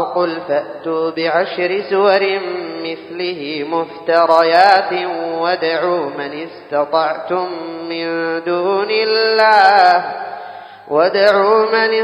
قل فأتوا بعشر سور مثله مفتريات وادعوا من استطعتم من دون الله